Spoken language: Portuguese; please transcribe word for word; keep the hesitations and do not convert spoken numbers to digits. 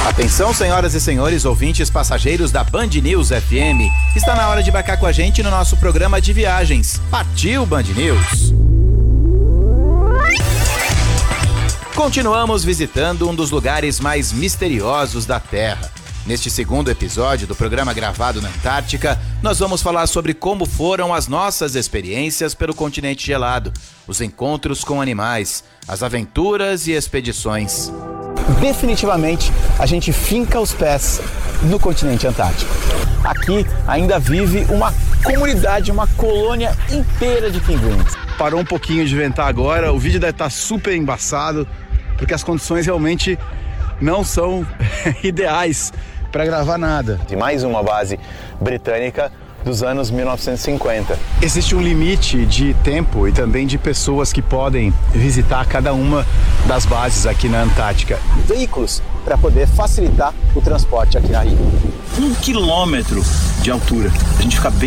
Atenção, senhoras e senhores, ouvintes passageiros da Band News F M. Está na hora de embarcar com a gente no nosso programa de viagens. Partiu, Band News! Continuamos visitando um dos lugares mais misteriosos da Terra. Neste segundo episódio do programa gravado na Antártica, nós vamos falar sobre como foram as nossas experiências pelo continente gelado, os encontros com animais, as aventuras e expedições. Definitivamente, a gente finca os pés no continente antártico. Aqui ainda vive uma comunidade, uma colônia inteira de pinguins. Parou um pouquinho de ventar agora, o vídeo deve estar super embaçado, porque as condições realmente não são ideais para gravar nada. De mais uma base britânica dos anos mil novecentos e cinquenta. Existe um limite de tempo e também de pessoas que podem visitar cada uma das bases aqui na Antártica. Veículos para poder facilitar o transporte aqui na ilha. Um quilômetro de altura. A gente fica bem